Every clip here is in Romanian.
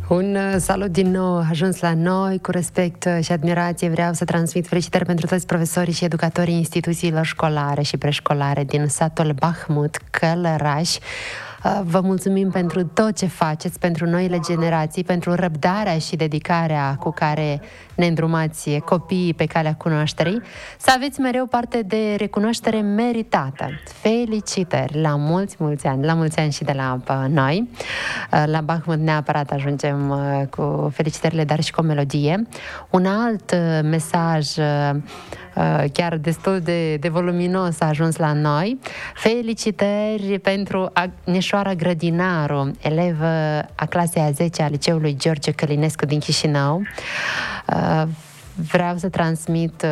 Un salut din nou ajuns la noi, cu respect și admirație vreau să transmit felicitări pentru toți profesorii și educatorii instituțiilor școlare și preșcolare din satul Bahmut, Călăraș. Vă mulțumim pentru tot ce faceți, pentru noile generații, pentru răbdarea și dedicarea cu care ne îndrumați copiii pe calea cunoașterii. Să aveți mereu parte de recunoaștere meritată. Felicitări! La mulți ani! La mulți ani și de la noi. La Bahmut neapărat ajungem cu felicitările, dar și cu o melodie. Un alt mesaj chiar destul de voluminos a ajuns la noi. Felicitări pentru Agneșoara Grădinaru, elevă a clasei a 10-a a Liceului George Călinescu din Chișinău. Vreau să transmit,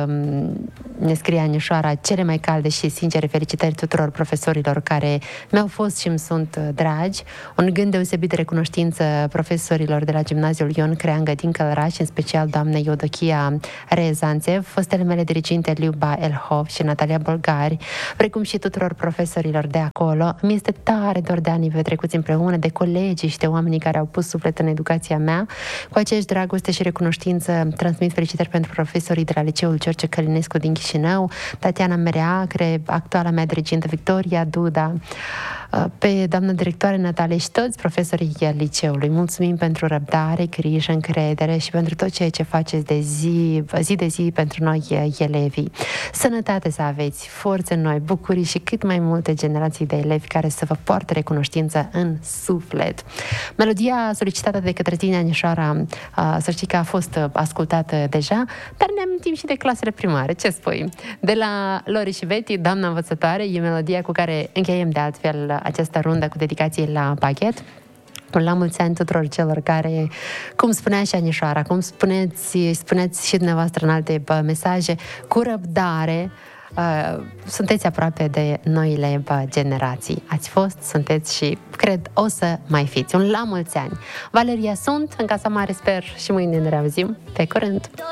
ne scrie Anișoara, cele mai calde și sincere felicitări tuturor profesorilor care mi-au fost și îmi sunt dragi. Un gând deosebit de recunoștință profesorilor de la Gimnaziul Ion Creangă din Călăraș, în special doamnei Eudochia Rezanțev, fostele mele diriginte Liuba Elhov și Natalia Bolgari, precum și tuturor profesorilor de acolo. Mi este tare dor de anii petrecuți împreună, de colegii și de oamenii care au pus suflet în educația mea. Cu aceeași dragoste și recunoștință transmit felicitări pentru profesorii de la Liceul George Călinescu din Chișinău, Tatiana Mereacre, actuala mea dirigintă Victoria Duda, pe doamna directoare Natalie și toți profesorii liceului. Mulțumim pentru răbdare, grijă, încredere și pentru tot ceea ce faceți de zi de zi pentru noi elevii. Sănătate să aveți, forțe noi, bucurii și cât mai multe generații de elevi care să vă poartă recunoștință în suflet. Melodia solicitată de către tine, Anișoara, să știi că a fost ascultată deja, dar ne amintim și de clasele primare. Ce spui? De la Lori și Betty, doamna învățătoare, e melodia cu care încheiem de altfel această rundă cu dedicație la pachet. La mulți ani tuturor celor care, cum spunea și Anișoara, cum spuneți și dumneavoastră în alte mesaje, cu răbdare, sunteți aproape de noile generații. Ați fost, sunteți și cred o să mai fiți. Un la mulți ani. Valeria sunt, în Casa Mare sper și mâine ne reauzim. Pe curând!